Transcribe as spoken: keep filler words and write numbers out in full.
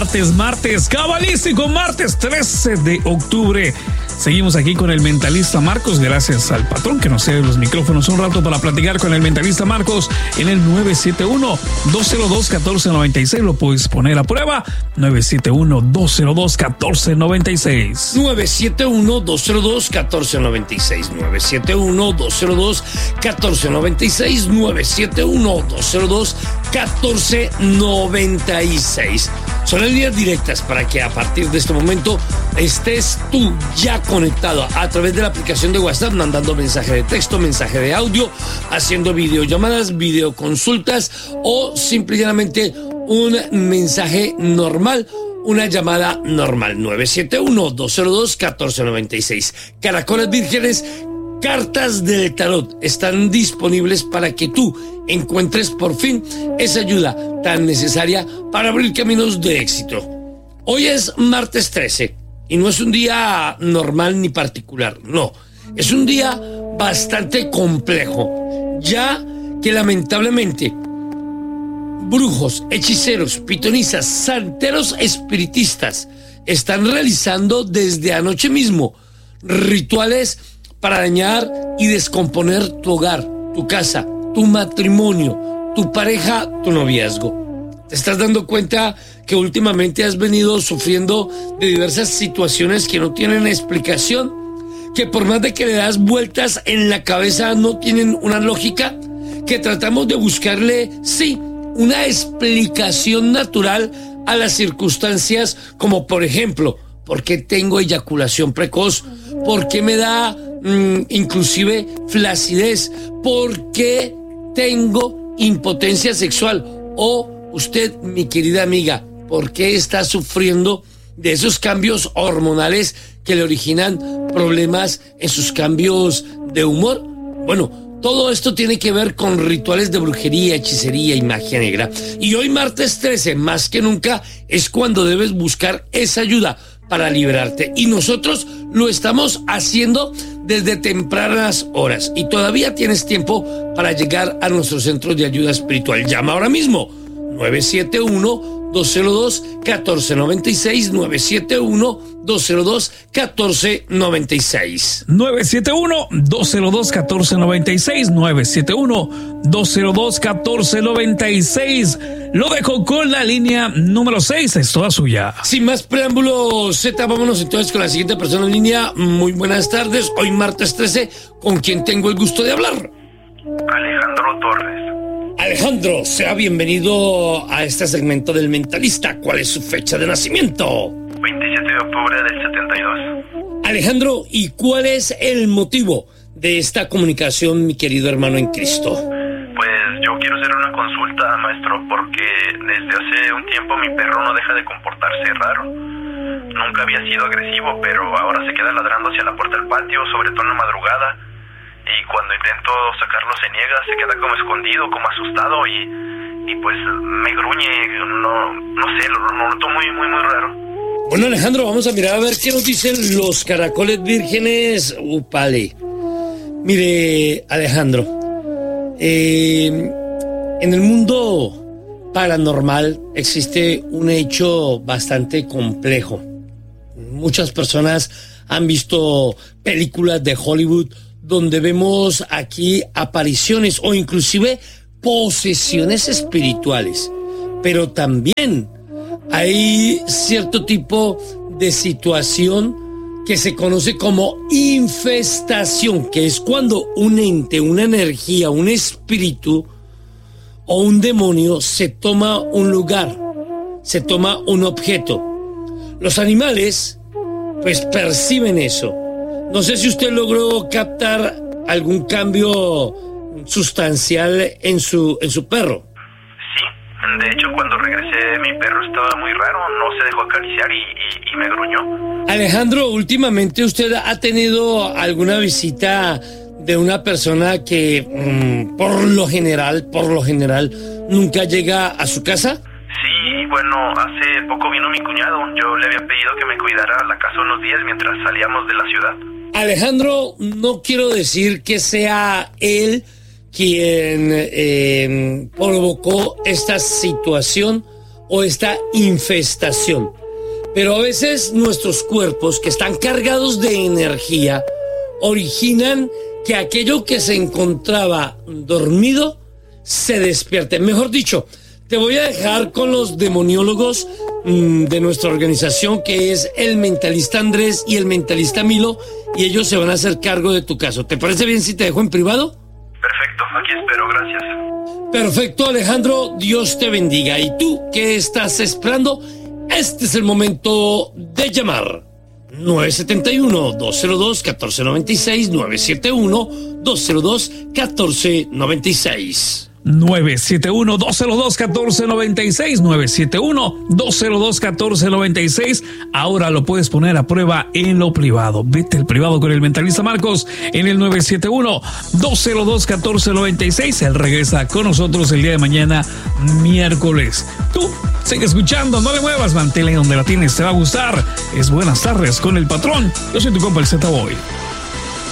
martes, martes, cabalístico, martes trece de octubre. Seguimos aquí con el mentalista Marcos, gracias al patrón que nos cede los micrófonos un rato para platicar con el mentalista Marcos en el nueve siete uno, dos cero dos, uno cuatro nueve seis. Lo puedes poner a prueba, nueve siete uno, dos cero dos, uno cuatro nueve seis. nueve siete uno, dos cero dos, uno cuatro nueve seis. nueve siete uno, dos cero dos, uno cuatro nueve seis. nueve siete uno, dos cero dos, uno cuatro nueve seis. Son las líneas directas para que a partir de este momento estés tú ya conectado a través de la aplicación de WhatsApp, mandando mensaje de texto, mensaje de audio, haciendo videollamadas, videoconsultas o simplemente un mensaje normal, una llamada normal. nueve siete uno, dos cero dos, uno cuatro nueve seis. Caracoles Vírgenes, cartas del tarot están disponibles para que tú encuentres por fin esa ayuda tan necesaria para abrir caminos de éxito. Hoy es martes trece y no es un día normal ni particular, no, es un día bastante complejo, ya que lamentablemente brujos, hechiceros, pitonisas, santeros espiritistas están realizando desde anoche mismo rituales para dañar y descomponer tu hogar, tu casa, tu matrimonio, tu pareja, tu noviazgo. ¿Te estás dando cuenta que últimamente has venido sufriendo de diversas situaciones que no tienen explicación? Que por más de que le das vueltas en la cabeza no tienen una lógica, que tratamos de buscarle, sí, una explicación natural a las circunstancias, como por ejemplo, ¿por qué tengo eyaculación precoz? ¿Por qué me da mmm, inclusive flacidez? ¿Por qué tengo impotencia sexual? O usted, mi querida amiga, ¿por qué está sufriendo de esos cambios hormonales que le originan problemas en sus cambios de humor? Bueno, todo esto tiene que ver con rituales de brujería, hechicería y magia negra. Y hoy martes trece, más que nunca, es cuando debes buscar esa ayuda para liberarte. Y nosotros lo estamos haciendo desde tempranas horas. Y todavía tienes tiempo para llegar a nuestro centro de ayuda espiritual. Llama ahora mismo. nueve siete uno, dos cero dos, uno cuatro nueve seis. nueve siete uno, dos cero dos, uno cuatro nueve seis. nueve siete uno, dos cero dos, uno cuatro nueve seis. nueve siete uno, dos cero dos, uno cuatro nueve seis. Lo dejo con la línea número seis, es toda suya. Sin más preámbulos, Z, vámonos entonces con la siguiente persona en línea. Muy buenas tardes, hoy martes trece, ¿con quién tengo el gusto de hablar? Alejandro Torres. Alejandro, sea bienvenido a este segmento del Mentalista. ¿Cuál es su fecha de nacimiento? veintisiete de octubre del setenta y dos. Alejandro, ¿y cuál es el motivo de esta comunicación, mi querido hermano en Cristo? Pues yo quiero hacer una consulta, maestro, porque desde hace un tiempo mi perro no deja de comportarse raro. Nunca había sido agresivo, pero ahora se queda ladrando hacia la puerta del patio, sobre todo en la madrugada. Y cuando intento sacarlo se niega, se queda como escondido, como asustado y, y pues me gruñe, no, no sé, lo, lo noto muy, muy, muy raro. Bueno, Alejandro, vamos a mirar a ver qué nos dicen los caracoles vírgenes. Upale. Mire, Alejandro, eh, en el mundo paranormal existe un hecho bastante complejo. Muchas personas han visto películas de Hollywood donde vemos aquí apariciones o inclusive posesiones espirituales, pero también hay cierto tipo de situación que se conoce como infestación, que es cuando un ente, una energía, un espíritu o un demonio se toma un lugar, se toma un objeto. Los animales pues perciben eso. No sé si usted logró captar algún cambio sustancial en su en su perro. Sí, de hecho cuando regresé mi perro estaba muy raro, no se dejó acariciar y, y, y me gruñó. Alejandro, últimamente usted ha tenido alguna visita de una persona que mmm, por lo general, por lo general, nunca llega a su casa. Sí, bueno, hace poco vino mi cuñado. Yo le había pedido que me cuidara la casa unos días mientras salíamos de la ciudad. Alejandro, no quiero decir que sea él quien eh, provocó esta situación o esta infestación. Pero a veces nuestros cuerpos, que están cargados de energía, originan que aquello que se encontraba dormido se despierte. Mejor dicho, te voy a dejar con los demoniólogos mmm, de nuestra organización, que es el mentalista Andrés y el mentalista Milo, y ellos se van a hacer cargo de tu caso. ¿Te parece bien si te dejo en privado? Perfecto, aquí espero, gracias. Perfecto, Alejandro, Dios te bendiga. ¿Y tú qué estás esperando? Este es el momento de llamar. nueve siete uno, dos cero dos, uno cuatro nueve seis, nueve siete uno, dos cero dos, uno cuatro nueve seis. nueve siete uno, dos cero dos, uno cuatro nueve seis, nueve siete uno, dos cero dos, uno cuatro nueve seis. Ahora lo puedes poner a prueba en lo privado. Vete al privado con el mentalista Marcos en el nueve siete uno, dos cero dos, uno cuatro nueve seis. Él regresa con nosotros el día de mañana, miércoles. Tú sigue escuchando, no le muevas, mantén donde la tienes, te va a gustar. Es Buenas Tardes con el Patrón. Yo soy tu compa, el Z-Boy.